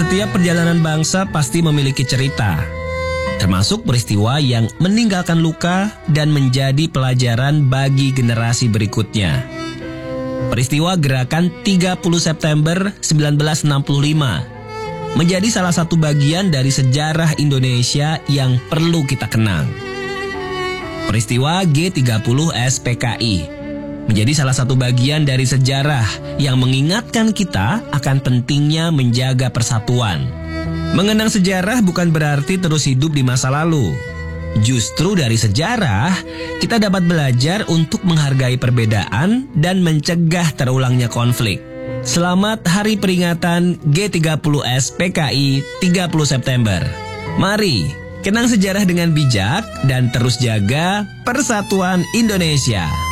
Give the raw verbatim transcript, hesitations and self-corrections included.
Setiap perjalanan bangsa pasti memiliki cerita, termasuk peristiwa yang meninggalkan luka dan menjadi pelajaran bagi generasi berikutnya. Peristiwa Gerakan tiga puluh September seribu sembilan ratus enam puluh lima menjadi salah satu bagian dari sejarah Indonesia yang perlu kita kenang. Peristiwa G tiga puluh S P K I menjadi salah satu bagian dari sejarah yang mengingatkan kita akan pentingnya menjaga persatuan. Mengenang sejarah bukan berarti terus hidup di masa lalu. Justru dari sejarah, kita dapat belajar untuk menghargai perbedaan dan mencegah terulangnya konflik. Selamat Hari Peringatan G tiga puluh S P K I tiga puluh September. Mari, kenang sejarah dengan bijak dan terus jaga persatuan Indonesia.